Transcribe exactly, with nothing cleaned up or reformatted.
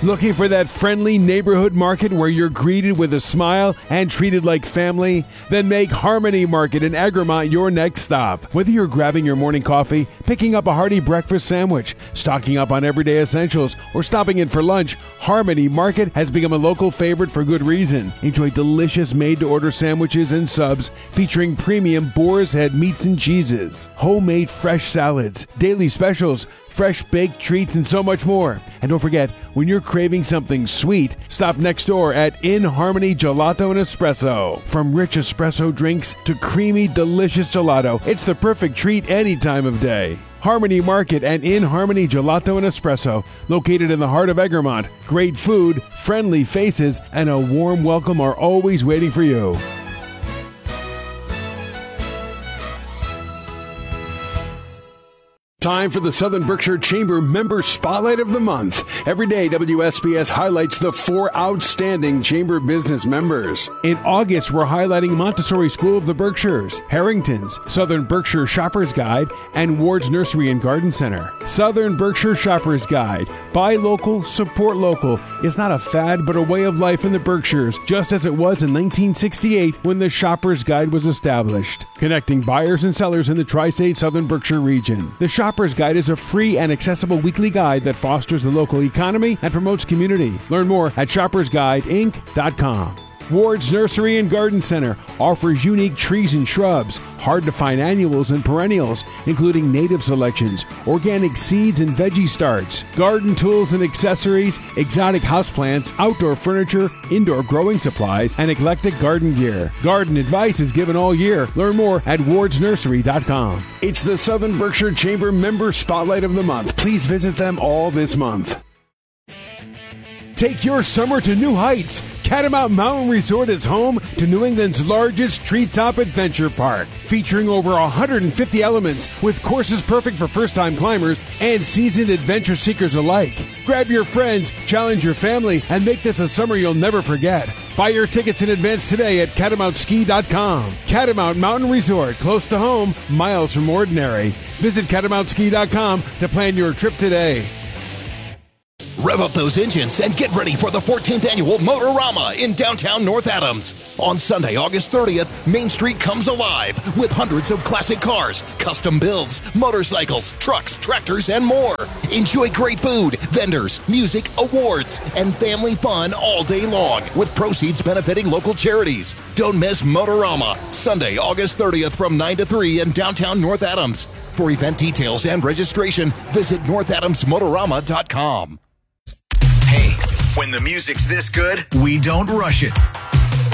Looking for that friendly neighborhood market where you're greeted with a smile and treated like family? Then make Harmony Market in Egremont your next stop. Whether you're grabbing your morning coffee, picking up a hearty breakfast sandwich, stocking up on everyday essentials, or stopping in for lunch, Harmony Market has become a local favorite for good reason. Enjoy delicious made-to-order sandwiches and subs featuring premium Boar's Head meats and cheeses, homemade fresh salads, daily specials, fresh baked treats, and so much more. And don't forget, when you're craving something sweet, stop next door at In Harmony Gelato and Espresso. From rich espresso drinks to creamy, delicious gelato, it's the perfect treat any time of day. Harmony Market and In Harmony Gelato and Espresso, located in the heart of Egremont. Great food, friendly faces, and a warm welcome are always waiting for you. Time for the Southern Berkshire Chamber Member Spotlight of the Month. Every day, W S B S highlights the four outstanding Chamber business members. In August, we're highlighting Montessori School of the Berkshires, Harrington's, Southern Berkshire Shoppers Guide, and Ward's Nursery and Garden Center. Southern Berkshire Shoppers Guide. Buy local, support local. It's not a fad, but a way of life in the Berkshires, just as it was in nineteen sixty-eight when the Shoppers Guide was established. Connecting buyers and sellers in the Tri-State Southern Berkshire region. The Shoppers Guide is a free and accessible weekly guide that fosters the local economy and promotes community. Learn more at shoppers guide inc dot com. Ward's Nursery and Garden Center offers unique trees and shrubs, hard-to-find annuals and perennials, including native selections, organic seeds and veggie starts, garden tools and accessories, exotic houseplants, outdoor furniture, indoor growing supplies, and eclectic garden gear. Garden advice is given all year. Learn more at wards nursery dot com. It's the Southern Berkshire Chamber Member Spotlight of the Month. Please visit them all this month. Take your summer to new heights. Catamount Mountain Resort is home to New England's largest treetop adventure park, featuring over one hundred fifty elements with courses perfect for first-time climbers and seasoned adventure seekers alike. Grab your friends, challenge your family, and make this a summer you'll never forget. Buy your tickets in advance today at catamount ski dot com. Catamount Mountain Resort, close to home, miles from ordinary. Visit catamount ski dot com to plan your trip today. Rev up those engines and get ready for the fourteenth Annual Motorama in downtown North Adams. On Sunday, August thirtieth, Main Street comes alive with hundreds of classic cars, custom builds, motorcycles, trucks, tractors, and more. Enjoy great food, vendors, music, awards, and family fun all day long, with proceeds benefiting local charities. Don't miss Motorama, Sunday, August thirtieth from nine to three in downtown North Adams. For event details and registration, visit north adams motorama dot com. Hey, when the music's this good, we don't rush it.